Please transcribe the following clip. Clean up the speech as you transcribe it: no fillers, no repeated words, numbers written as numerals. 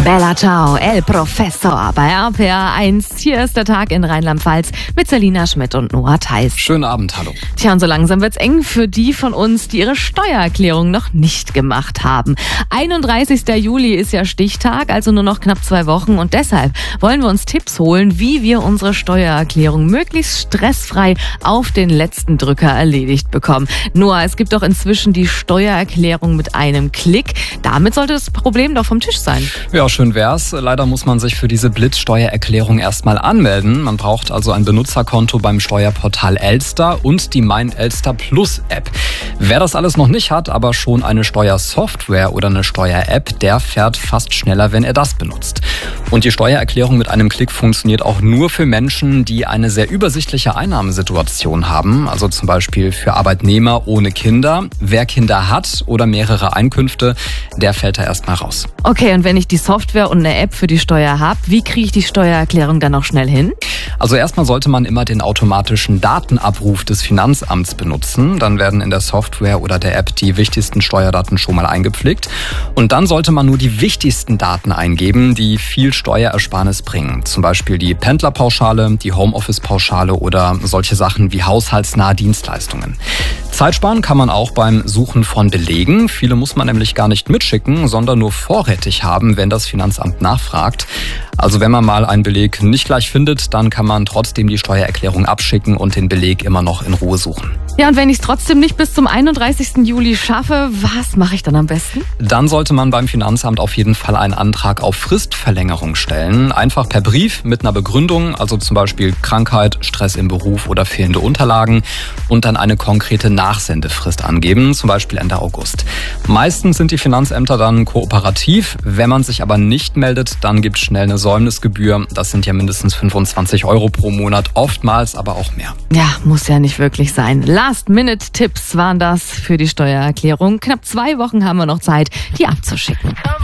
Bella Ciao, El Professor bei RPR 1. Hier ist der Tag in Rheinland-Pfalz mit Selina Schmidt und Noah Theis. Schönen Abend, hallo. Tja, und so langsam wird's eng für die von uns, die ihre Steuererklärung noch nicht gemacht haben. 31. Juli ist ja Stichtag, also nur noch knapp 2 Wochen. Und deshalb wollen wir uns Tipps holen, wie wir unsere Steuererklärung möglichst stressfrei auf den letzten Drücker erledigt bekommen. Noah, es gibt doch inzwischen die Steuererklärung mit einem Klick. Damit sollte das Problem doch vom Tisch sein. Ja, schön wär's. Leider muss man sich für diese Blitzsteuererklärung erstmal anmelden. Man braucht also ein Benutzerkonto beim Steuerportal Elster und die Mein Elster Plus App. Wer das alles noch nicht hat, aber schon eine Steuersoftware oder eine Steuer-App, der fährt fast schneller, wenn er das benutzt. Und die Steuererklärung mit einem Klick funktioniert auch nur für Menschen, die eine sehr übersichtliche Einnahmensituation haben. Also zum Beispiel für Arbeitnehmer ohne Kinder. Wer Kinder hat oder mehrere Einkünfte, der fällt da erstmal raus. Okay, und wenn ich die Software und eine App für die Steuer habe, wie kriege ich die Steuererklärung dann noch schnell hin? Also erstmal sollte man immer den automatischen Datenabruf des Finanzamts benutzen. Dann werden in der Software oder der App die wichtigsten Steuerdaten schon mal eingepflegt. Und dann sollte man nur die wichtigsten Daten eingeben, die viel Steuerersparnis bringen. Zum Beispiel die Pendlerpauschale, die Homeoffice-Pauschale oder solche Sachen wie haushaltsnahe Dienstleistungen. Zeit sparen kann man auch beim Suchen von Belegen. Viele muss man nämlich gar nicht mitschicken, sondern nur vorrätig haben, wenn das Finanzamt nachfragt. Also wenn man mal einen Beleg nicht gleich findet, dann kann man trotzdem die Steuererklärung abschicken und den Beleg immer noch in Ruhe suchen. Ja, und wenn ich es trotzdem nicht bis zum 31. Juli schaffe, was mache ich dann am besten? Dann sollte man beim Finanzamt auf jeden Fall einen Antrag auf Fristverlängerung stellen. Einfach per Brief mit einer Begründung, also zum Beispiel Krankheit, Stress im Beruf oder fehlende Unterlagen und dann eine konkrete Nachsendefrist angeben, zum Beispiel Ende August. Meistens sind die Finanzämter dann kooperativ. Wenn man sich aber nicht meldet, dann gibt es schnell eine Säumnisgebühr. Das sind ja mindestens 25 € pro Monat, oftmals aber auch mehr. Ja, muss ja nicht wirklich sein. Last-Minute-Tipps waren das für die Steuererklärung. Knapp 2 Wochen haben wir noch Zeit, die abzuschicken.